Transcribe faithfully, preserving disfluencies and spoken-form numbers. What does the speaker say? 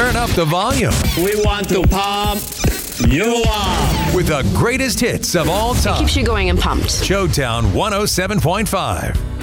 turn up the volume. We want to pump you up With the greatest hits of all time. Keeps you going and pumped. Showtown one oh seven point five.